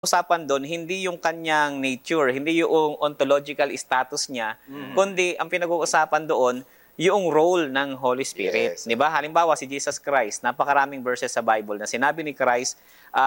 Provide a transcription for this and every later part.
usapan doon, hindi yung kanyang nature, hindi yung ontological status niya, kundi ang pinag-uusapan doon, yung role ng Holy Spirit. Yes. Di ba? Halimbawa, si Jesus Christ, napakaraming verses sa Bible na sinabi ni Christ,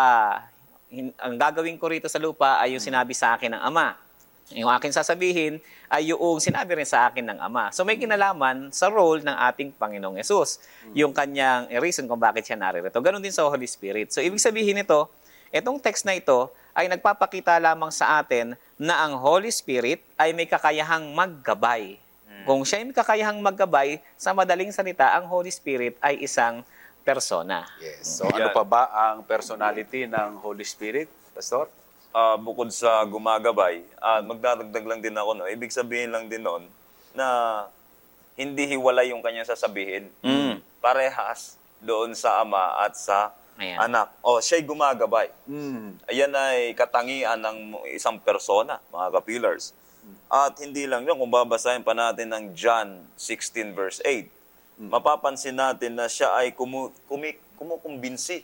ang gagawin ko rito sa lupa ay yung sinabi sa akin ng Ama. Yung akin sasabihin ay yung sinabi rin sa akin ng Ama. So may kinalaman sa role ng ating Panginoong Yesus. Yung kanyang reason kung bakit siya naririto. Ganon din sa Holy Spirit. So ibig sabihin nito, itong text na ito ay nagpapakita lamang sa atin na ang Holy Spirit ay may kakayahang maggabay. Kung siya ay may kakayahang maggabay, sa madaling salita, ang Holy Spirit ay isang persona. Yes. So ano pa ba ang personality ng Holy Spirit, Pastor? Bukod sa gumagabay, magdadagdag lang din ako, no? Ibig sabihin lang din noon na hindi hiwalay yung kanyang sasabihin. Parehas doon sa Ama at sa Anak. Siya'y gumagabay. Ayan ay katangian ng isang persona, mga kapillars. At hindi lang yun, kung babasahin pa natin ng John 16 verse 8, mapapansin natin na siya ay kumukumbinsi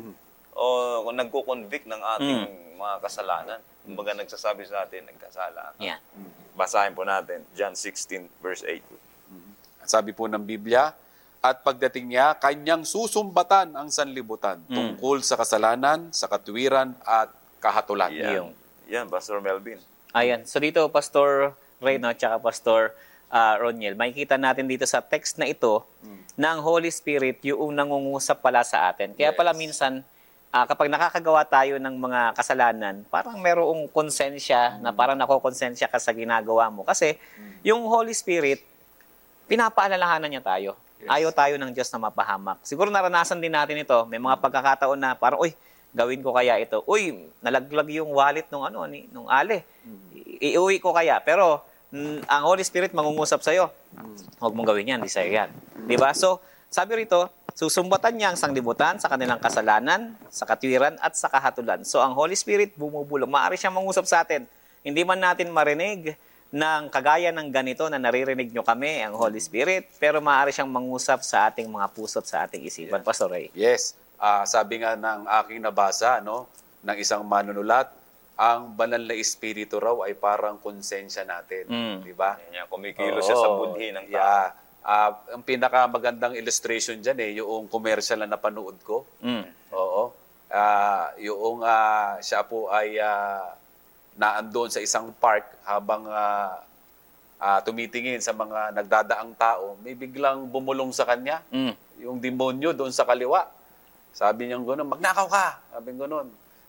o nagko-convict ng ating mga kasalanan. Kumbaga nagsasabi sa atin, nagkasala ka. Yeah. Basahin po natin, John 16 verse 8. Sabi po ng Biblia, at pagdating niya, kanyang susumbatan ang sanlibutan tungkol sa kasalanan, sa katuwiran at kahatulan. Yan, Pastor Melvin. Ayan. So dito, Pastor Reyno at saka Pastor Roniel, makikita natin dito sa text na ito na ang Holy Spirit yung nangungusap pala sa atin. Kaya pala minsan, kapag nakakagawa tayo ng mga kasalanan, parang merong konsensya na parang nakokonsensya ka sa ginagawa mo. Kasi yung Holy Spirit, pinapaalalahanan niya tayo. Ayaw tayo ng Diyos na mapahamak. Siguro naranasan din natin ito. May mga pagkakataon na parang, gawin ko kaya ito. Nalaglag yung wallet nung Ale. Iuwi ko kaya. Pero ang Holy Spirit mangungusap sa'yo. Huwag mong gawin yan, di sa'yo yan. Diba? So, sabi rito, susumbatan niya ang sanglibutan sa kanilang kasalanan, sa katwiran at sa kahatulan. So, ang Holy Spirit bumubulong. Maaari siyang mangusap sa atin. Hindi man natin marinig ng kagaya ng ganito na naririnig nyo kami, ang Holy Spirit, pero maaari siyang mangusap sa ating mga puso at sa ating isipan. Pastor Ray. Yes. Sabi nga ng aking nabasa, ng isang manunulat, ang banal na espiritu raw ay parang konsensya natin. Di ba? Kumikilos siya sa budhi ng tao. Ang pinakamagandang illustration dyan, yung commercial na napanood ko. Oo. Yung siya po ay naandoon sa isang park habang tumitingin sa mga nagdadaang tao, may biglang bumulong sa kanya. Yung demonyo doon sa kaliwa. Sabi niya gano'n, magnakaw ka. Sabi niya gano'n.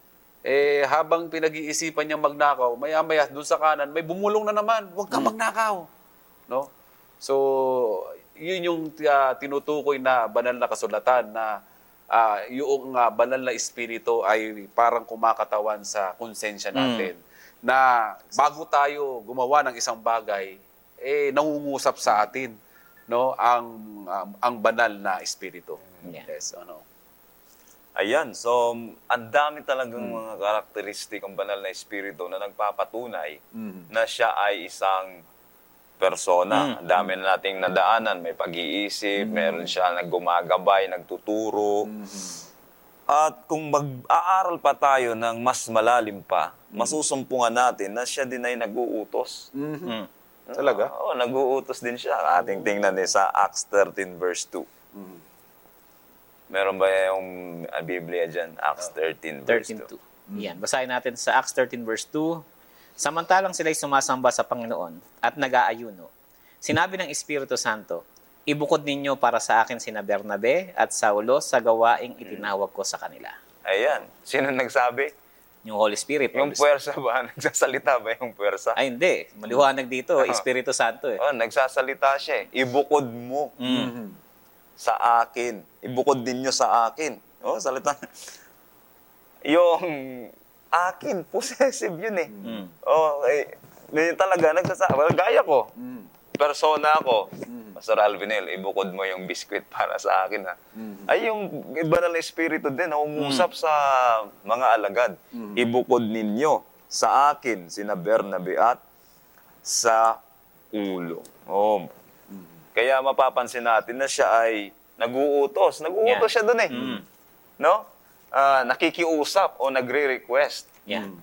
Habang pinag-iisipan niyang magnakaw, maya-maya doon sa kanan, may bumulong na naman, huwag ka magnakaw. No? So, yun yung tinutukoy na banal na kasulatan na yung banal na espiritu ay parang kumakatawan sa konsensya natin. Na bago tayo gumawa ng isang bagay, nangungusap sa atin ang banal na espiritu. Yes, Ayan, so ang dami talagang mga karakteristik ng banal na espiritu na nagpapatunay na siya ay isang persona. Ang dami na nating nadaanan, may pag-iisip, meron siya naggumagabay, nagtuturo. At kung mag-aaral pa tayo ng mas malalim pa, masusumpungan natin na siya din ay nag-uutos. Talaga? Oo, nag-uutos din siya. Ating tingnan sa Acts 13 verse 2. Meron ba yung Biblia dyan? Acts 13 verse 2. Yan, basahin natin sa Acts 13 verse 2. Samantalang sila'y sumasamba sa Panginoon at nag-aayuno, sinabi ng Espiritu Santo, ibukod ninyo para sa akin sina Bernabe at Saulo sa gawaing itinawag ko sa kanila. Ayan. Sino nagsabi? Yung Holy Spirit. Yung puwersa ba? Nagsasalita ba yung puwersa? Ay, hindi. Maliwanag dito, Espiritu Santo nagsasalita siya Ibukod mo sa akin. Ibukod ninyo sa akin. Salita. Yung akin, possessive yun talaga, nagsasabi. Gaya ko. Persona ko. Pastor Alvinel, ibukod mo yung biskwit para sa akin. Ay, yung banal na espiritu din, umusap sa mga alagad. Ibukod ninyo sa akin, sina Bernabe at sa ulo. Kaya mapapansin natin na siya ay nag-uutos. Nag-uutos siya dun No? nakikiusap o nagre-request Yeah.